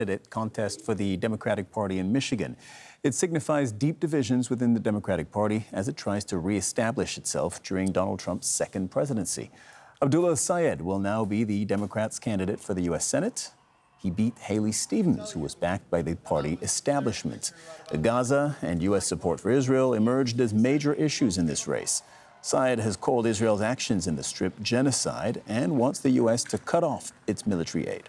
candidate contest for the Democratic Party in Michigan. It signifies deep divisions within the Democratic Party as it tries to reestablish itself during Donald Trump's second presidency. Abdullah Sayed will now be the Democrats' candidate for the U.S. Senate. He beat Haley Stevens, who was backed by the party establishment. Gaza and U.S. support for Israel emerged as major issues in this race. Sayed has called Israel's actions in the Strip genocide and wants the U.S. to cut off its military aid.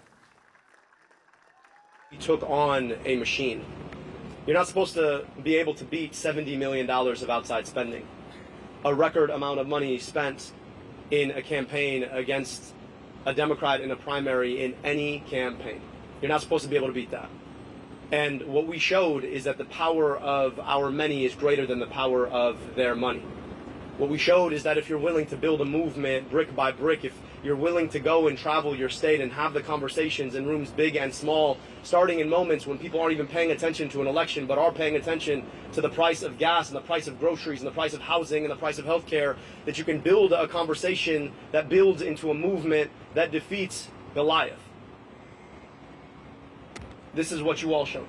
He took on a machine. You're not supposed to be able to beat $70 million of outside spending, a record amount of money spent in a campaign against a Democrat in a primary in any campaign. You're not supposed to be able to beat that. And what we showed is that the power of our many is greater than the power of their money. What we showed is that if you're willing to build a movement brick by brick, if you're willing to go and travel your state and have the conversations in rooms big and small, starting in moments when people aren't even paying attention to an election, but are paying attention to the price of gas and the price of groceries and the price of housing and the price of healthcare, that you can build a conversation that builds into a movement that defeats Goliath. This is what you all showed.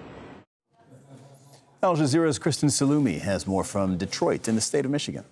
Al Jazeera's Kristen Salumi has more from Detroit in the state of Michigan.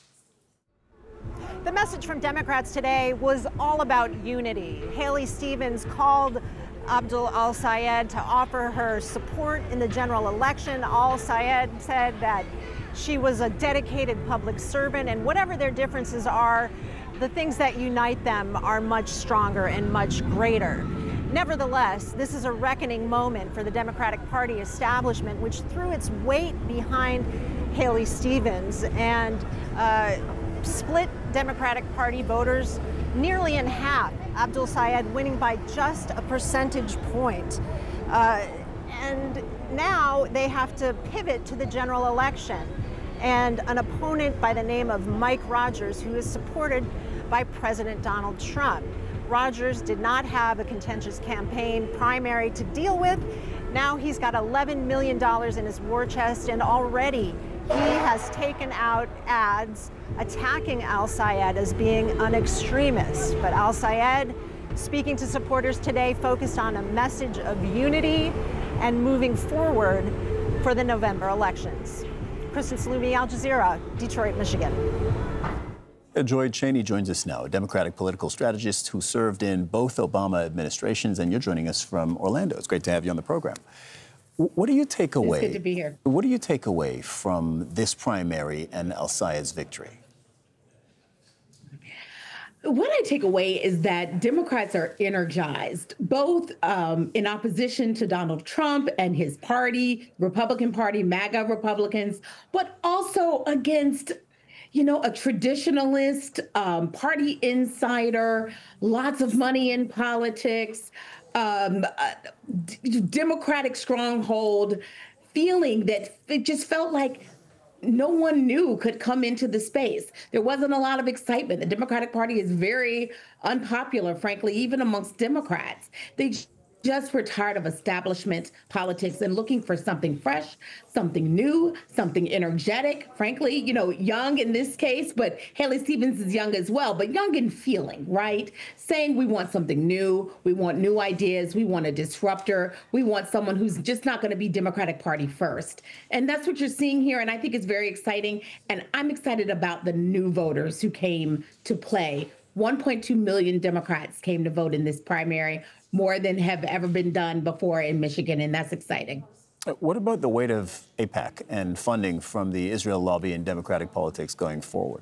The message from Democrats today was all about unity. Haley Stevens called Abdul al-Sayed to offer her support in the general election. Al-Sayed said that she was a dedicated public servant, and whatever their differences are, the things that unite them are much stronger and much greater. Nevertheless, this is a reckoning moment for the Democratic Party establishment, which threw its weight behind Haley Stevens and split Democratic Party voters nearly in half. Abdul Sayed winning by just a percentage point. And now they have to pivot to the general election. And an opponent by the name of Mike Rogers, who is supported by President Donald Trump. Rogers did not have a contentious campaign primary to deal with. Now he's got $11 million in his war chest, and already he has taken out ads attacking al-Sayed as being an extremist. But al-Sayed, speaking to supporters today, focused on a message of unity and moving forward for the November elections. Kristen Salumi, Al Jazeera, Detroit, Michigan. Joy Cheney joins us now, a Democratic political strategist who served in both Obama administrations, and you're joining us from Orlando. It's great to have you on the program. What do you take away? It's good to be here. What do you take away from this primary and al-Sayed's victory? What I take away is that Democrats are energized, both in opposition to Donald Trump and his party, Republican Party, MAGA Republicans, but also against, you know, a traditionalist, party insider, lots of money in politics, Democratic stronghold, feeling that it just felt like no one new could come into the space. There wasn't a lot of excitement. The Democratic Party is very unpopular, frankly, even amongst Democrats. They just were tired of establishment politics and looking for something fresh, something new, something energetic, frankly, you know, young in this case, but Haley Stevens is young as well, but young in feeling, right? Saying we want something new, we want new ideas, we want a disruptor, we want someone who's just not going to be Democratic Party first. And that's what you're seeing here, and I think it's very exciting, and I'm excited about the new voters who came to play. 1.2 million Democrats came to vote in this primary, more than have ever been done before in Michigan, and that's exciting. What about the weight of AIPAC and funding from the Israel lobby in Democratic politics going forward?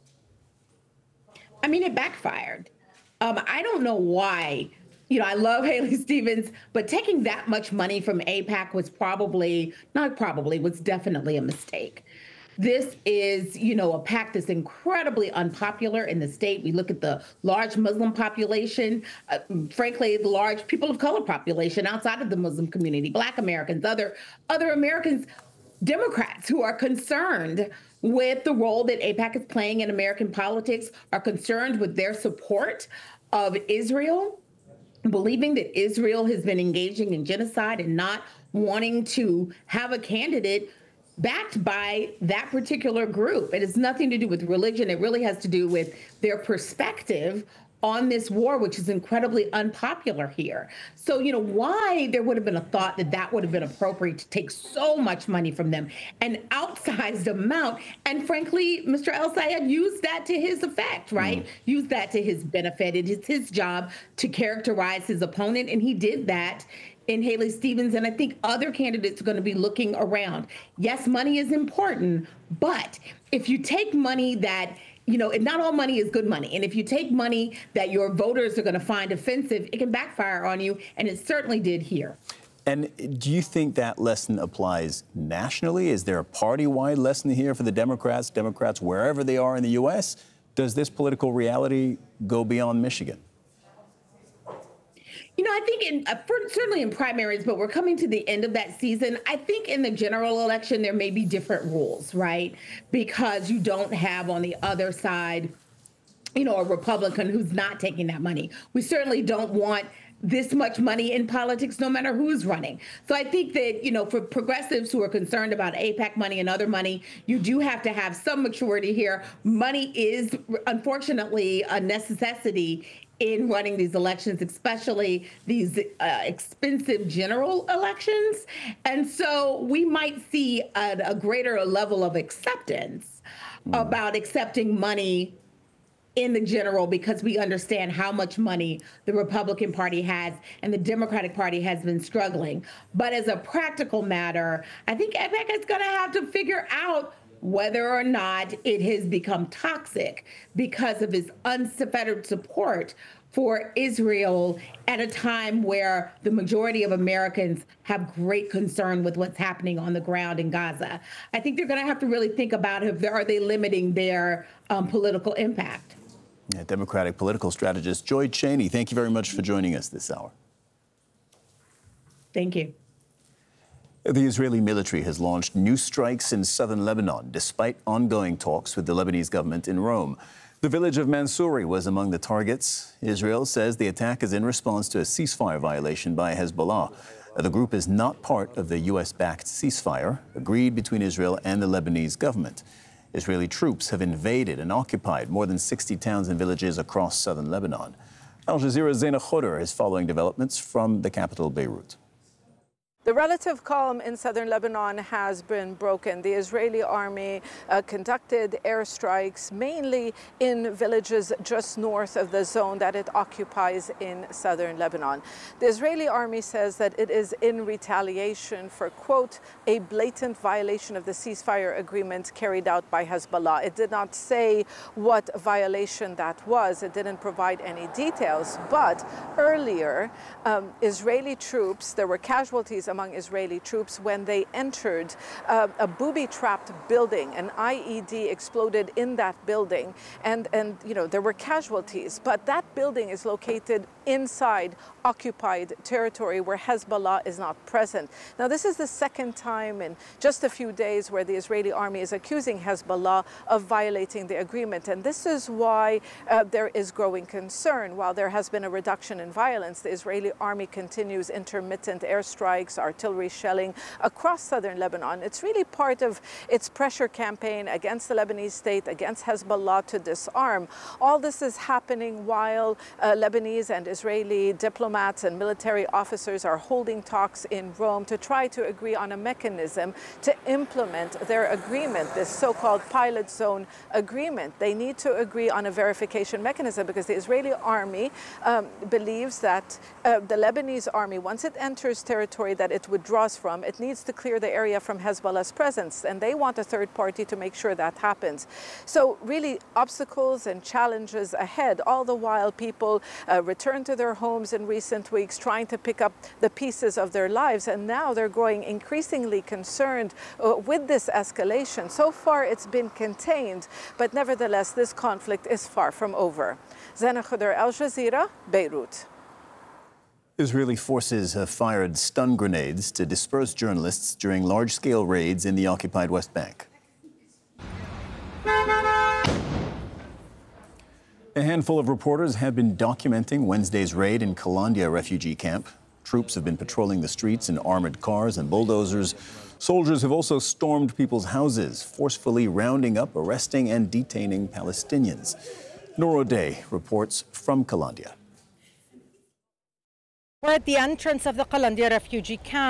I mean, it backfired. I don't know why. You know, I love Haley Stevens, but taking that much money from AIPAC was was definitely a mistake. This is, you know, a PAC that's incredibly unpopular in the state. We look at the large Muslim population, frankly, the large people of color population outside of the Muslim community, Black Americans, other Americans, Democrats who are concerned with the role that AIPAC is playing in American politics, are concerned with their support of Israel, believing that Israel has been engaging in genocide and not wanting to have a candidate backed by that particular group. It has nothing to do with religion. It really has to do with their perspective on this war, which is incredibly unpopular here. So, why there would have been a thought that that would have been appropriate to take so much money from them, an outsized amount. And frankly, Mr. El-Sayed used that to his effect, right? Used that to his benefit. It is his job to characterize his opponent. And he did that in Haley Stevens. And I think other candidates are going to be looking around. Yes, money is important, but if you take money that not all money is good money. And if you take money that your voters are going to find offensive, it can backfire on you. And it certainly did here. And do you think that lesson applies nationally? Is there a party-wide lesson here for the Democrats wherever they are in the U.S.? Does this political reality go beyond Michigan? I think certainly in primaries, but we're coming to the end of that season. I think in the general election, there may be different rules, right? Because you don't have on the other side, a Republican who's not taking that money. We certainly don't want this much money in politics, no matter who's running. So I think that, for progressives who are concerned about AIPAC money and other money, you do have to have some maturity here. Money is, unfortunately, a necessity in running these elections, especially these expensive general elections. And so we might see a greater level of acceptance about accepting money in the general, because we understand how much money the Republican Party has and the Democratic Party has been struggling. But as a practical matter, I think AIPAC is going to have to figure out whether or not it has become toxic because of its unfettered support for Israel at a time where the majority of Americans have great concern with what's happening on the ground in Gaza. I think they're going to have to really think about are they limiting their political impact. Yeah, Democratic political strategist Joy Cheney, thank you very much for joining us this hour. Thank you. The Israeli military has launched new strikes in southern Lebanon, despite ongoing talks with the Lebanese government in Rome. The village of Mansouri was among the targets. Israel says the attack is in response to a ceasefire violation by Hezbollah. The group is not part of the U.S.-backed ceasefire agreed between Israel and the Lebanese government. Israeli troops have invaded and occupied more than 60 towns and villages across southern Lebanon. Al Jazeera's Zaina Khoder is following developments from the capital, Beirut. The relative calm in southern Lebanon has been broken. The Israeli army conducted airstrikes mainly in villages just north of the zone that it occupies in southern Lebanon. The Israeli army says that it is in retaliation for, quote, a blatant violation of the ceasefire agreement carried out by Hezbollah. It did not say what violation that was. It didn't provide any details. But earlier, Israeli troops, there were casualties among Israeli troops when they entered a booby-trapped building. An IED exploded in that building, and there were casualties. But that building is located inside occupied territory where Hezbollah is not present. Now, this is the second time in just a few days where the Israeli army is accusing Hezbollah of violating the agreement. And this is why there is growing concern. While there has been a reduction in violence, the Israeli army continues intermittent airstrikes, artillery shelling across southern Lebanon. It's really part of its pressure campaign against the Lebanese state, against Hezbollah to disarm. All this is happening while Lebanese and Israeli diplomats and military officers are holding talks in Rome to try to agree on a mechanism to implement their agreement, this so-called pilot zone agreement. They need to agree on a verification mechanism because the Israeli army believes that the Lebanese army, once it enters territory that it withdraws from, it needs to clear the area from Hezbollah's presence, and they want a third party to make sure that happens. So really obstacles and challenges ahead, all the while people return to their homes in recent weeks trying to pick up the pieces of their lives, and now they're growing increasingly concerned with this escalation. So far it's been contained, but nevertheless this conflict is far from over. Zaina Khoder, Al Jazeera, Beirut. Israeli forces have fired stun grenades to disperse journalists during large-scale raids in the occupied West Bank. A handful of reporters have been documenting Wednesday's raid in Kalandia refugee camp. Troops have been patrolling the streets in armored cars and bulldozers. Soldiers have also stormed people's houses, forcefully rounding up, arresting and detaining Palestinians. Nora Day reports from Kalandia. We're at the entrance of the Kalandia refugee camp.